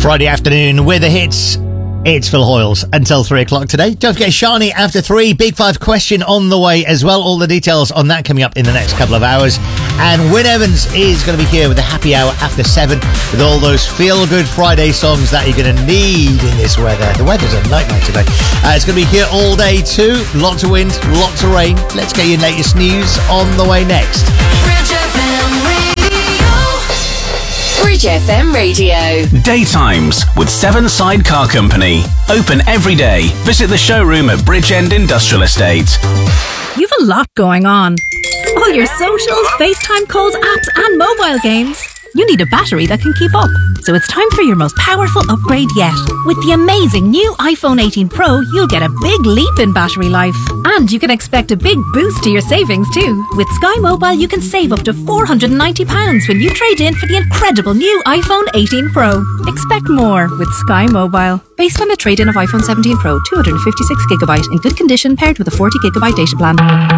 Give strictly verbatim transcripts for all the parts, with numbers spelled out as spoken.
Friday afternoon with the hits. It's Phil Hoyles until three o'clock today. Don't forget Shani after three. Big Five question on the way as well. All the details on that coming up in the next couple of hours. And Wyn Evans is going to be here with a happy hour after seven with all those feel-good Friday songs that you're going to need in this weather. The weather's a nightmare today. Uh, it's going to be here all day too. Lots of wind, lots of rain. Let's get your latest news on the way next. Bridge F M Radio. Bridge F M Radio. Daytimes with Seven Side Car Company. Open every day. Visit the showroom at Bridgend Industrial Estate. You've a lot going on. All your socials, FaceTime calls, apps and mobile games. You need a battery that can keep up. So it's time for your most powerful upgrade yet. With the amazing new iPhone eighteen Pro, you'll get a big leap in battery life. And you can expect a big boost to your savings too. With Sky Mobile, you can save up to four hundred ninety pounds when you trade in for the incredible new iPhone eighteen Pro. Expect more with Sky Mobile. Based on a trade-in of iPhone seventeen Pro, two hundred fifty-six gigabyte in good condition paired with a forty gigabyte data plan.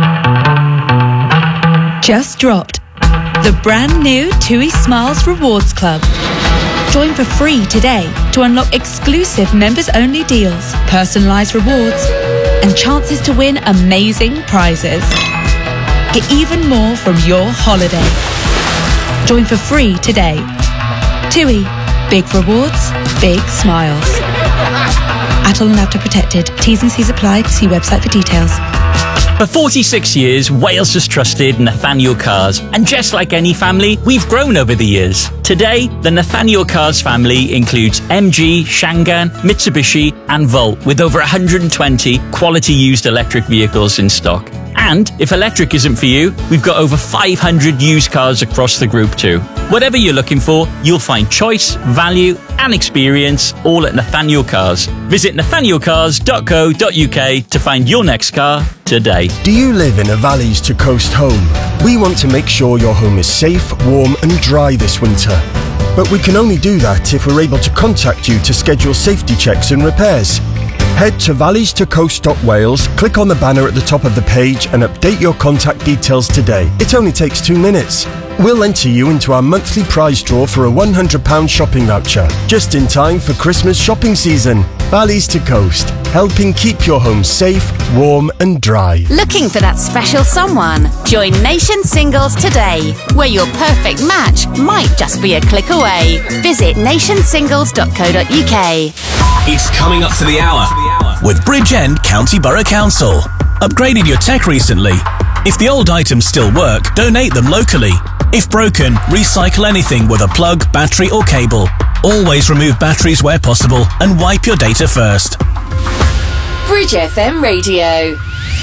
Just dropped. The brand new TUI Smiles Rewards Club. Join for free today to unlock exclusive members-only deals, personalised rewards, and chances to win amazing prizes. Get even more from your holiday. Join for free today. TUI. Big rewards, big smiles. Atol and Apta protected. T's and C's apply. See website for details. For forty-six years, Wales has trusted Nathaniel Cars. And just like any family, we've grown over the years. Today, the Nathaniel Cars family includes M G, Shangan, Mitsubishi and Volt, with over one hundred twenty quality used electric vehicles in stock. And if electric isn't for you, we've got over five hundred used cars across the group too. Whatever you're looking for, you'll find choice, value and experience all at Nathaniel Cars. Visit nathaniel cars dot co dot uk to find your next car today. Do you live in a valleys to coast home? We want to make sure your home is safe, warm and dry this winter. But we can only do that if we're able to contact you to schedule safety checks and repairs. Head to valleys to coast dot wales, click on the banner at the top of the page and update your contact details today. It only takes two minutes. We'll enter you into our monthly prize draw for a one hundred pounds shopping voucher, just in time for Christmas shopping season. Valleys to Coast, helping keep your home safe, warm and dry. Looking for that special someone? Join Nation Singles today, where your perfect match might just be a click away. Visit nation singles dot co dot uk. It's coming up to the hour with Bridgend County Borough Council. Upgraded your tech recently? If the old items still work, donate them locally. If broken, recycle anything with a plug, battery or cable. Always remove batteries where possible and wipe your data first. Bridge F M Radio.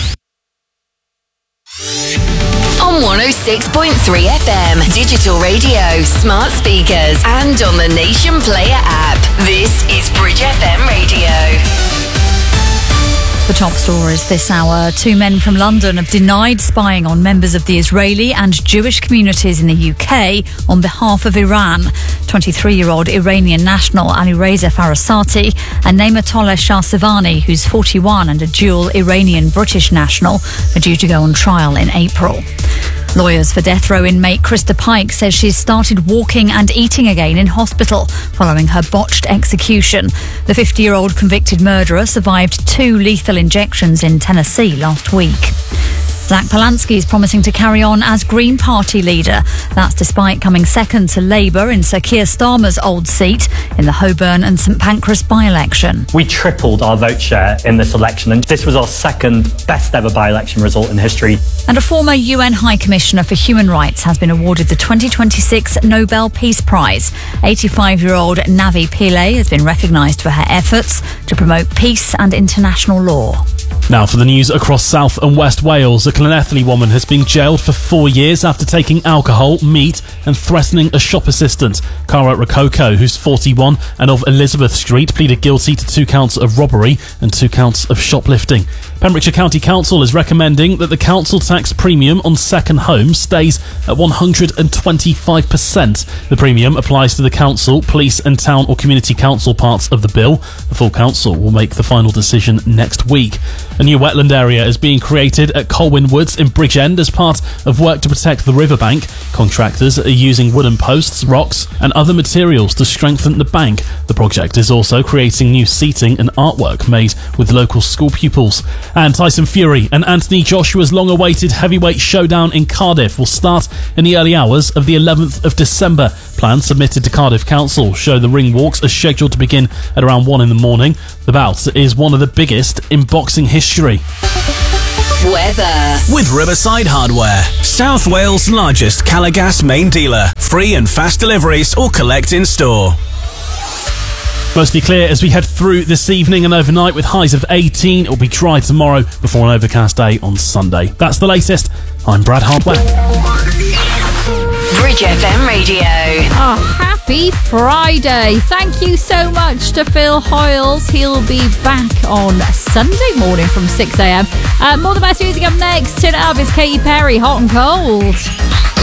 On one oh six point three F M, digital radio, smart speakers, and on the Nation Player app. This is Bridge F M Radio. The top stories this hour. Two men from London have denied spying on members of the Israeli and Jewish communities in the U K on behalf of Iran. twenty-three-year-old Iranian national Alireza Farasati and Nematoleh Shahsevani, who's forty-one and a dual Iranian-British national, are due to go on trial in April. Lawyers for death row inmate Krista Pike says she's started walking and eating again in hospital following her botched execution. The fifty-year-old convicted murderer survived two lethal injections in Tennessee last week. Zach Polanski is promising to carry on as Green Party leader. That's despite coming second to Labour in Sir Keir Starmer's old seat in the Holborn and St Pancras by-election. We tripled our vote share in this election, and this was our second best ever by-election result in history. And a former U N High Commissioner for Human Rights has been awarded the twenty twenty-six Nobel Peace Prize. eighty-five-year-old Navi Pillay has been recognised for her efforts to promote peace and international law. Now for the news across South and West Wales. A Llanelli woman has been jailed for four years after taking alcohol, meat and threatening a shop assistant. Cara Rococo, who's forty-one and of Elizabeth Street, pleaded guilty to two counts of robbery and two counts of shoplifting. Pembrokeshire County Council is recommending that the council tax premium on second homes stays at one hundred twenty-five percent. The premium applies to the council, police and town or community council parts of the bill. The full council will make the final decision next week. A new wetland area is being created at Colwyn Woods in Bridgend as part of work to protect the riverbank. Contractors are using wooden posts, rocks and other materials to strengthen the bank. The project is also creating new seating and artwork made with local school pupils. And Tyson Fury and Anthony Joshua's long-awaited heavyweight showdown in Cardiff will start in the early hours of the eleventh of December. Plans submitted to Cardiff Council show the ring walks are scheduled to begin at around one in the morning. The bout is one of the biggest in boxing history. Weather. With Riverside Hardware, South Wales' largest Calagas main dealer. Free and fast deliveries or collect in store. Mostly clear as we head through this evening and overnight with highs of eighteen. It will be dry tomorrow before an overcast day on Sunday. That's the latest. I'm Brad Hardware. Bridge F M Radio. Oh, happy Friday. Thank you so much to Phil Hoyles. He'll be back on Sunday morning from six a.m. Uh, more of the best music up next. Turn it up. It's Katy Perry, Hot and Cold.